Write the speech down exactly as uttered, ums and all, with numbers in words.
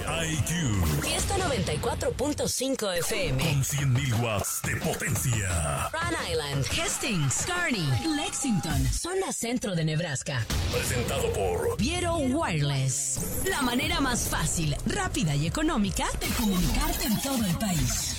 I Q. Fiesta noventa y cuatro punto cinco F M. Con cien mil watts de potencia. Rhode Island, Hastings, Kearney, Lexington, zona centro de Nebraska. Presentado por Viero Wireless. La manera más fácil, rápida y económica de comunicarte en todo el país.